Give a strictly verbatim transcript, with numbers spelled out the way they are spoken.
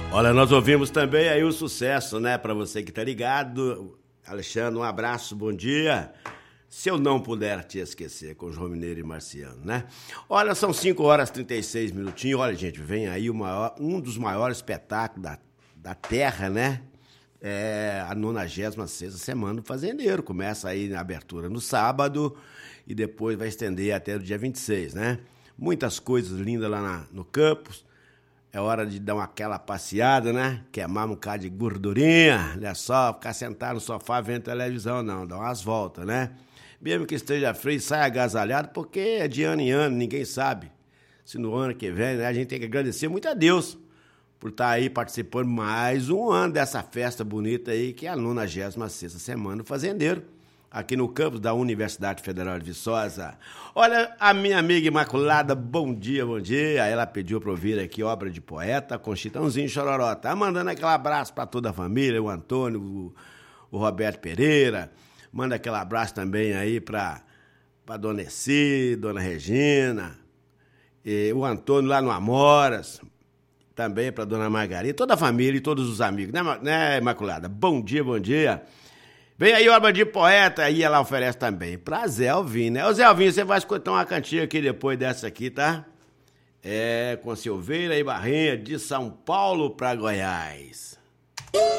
Olha, nós ouvimos também aí o sucesso, né? Pra você que tá ligado. Alexandre, um abraço, bom dia. Se eu não puder te esquecer, com João Mineiro e Marciano, né? Olha, são cinco horas e trinta e seis minutinhos. Olha, gente, vem aí o maior, um dos maiores espetáculos da, da Terra, né? É a nonagésima sexta Semana do Fazendeiro. Começa aí na abertura no sábado e depois vai estender até o dia vinte e seis, né? Muitas coisas lindas lá na, no campus. É hora de dar uma, aquela passeada, né? Queimar um bocado de gordurinha, não é só ficar sentado no sofá vendo televisão, não. Dá umas voltas, né? Mesmo que esteja frio, sai agasalhado, porque é de ano em ano, ninguém sabe. Se no ano que vem, né, a gente tem que agradecer muito a Deus por estar aí participando mais um ano dessa festa bonita aí, que é a nonagésima sexta Semana do Fazendeiro, aqui no campus da Universidade Federal de Viçosa. Olha, a minha amiga Imaculada, bom dia, bom dia. Ela pediu para ouvir aqui Obra de Poeta com Chitãozinho Chororó. Tá mandando aquele abraço para toda a família, o Antônio, o, o Roberto Pereira. Manda aquele abraço também aí para para Dona Essi, Dona Regina, e o Antônio lá no Amoras, também para Dona Margarida, toda a família e todos os amigos, né, né, Imaculada? Bom dia, bom dia. Vem aí, Obra de Poeta, aí ela oferece também pra Zé Alvim, né? Ô Zé Alvim, você vai escutar uma cantiga aqui depois dessa aqui, tá? É, com Silveira e Barrinha, de São Paulo pra Goiás.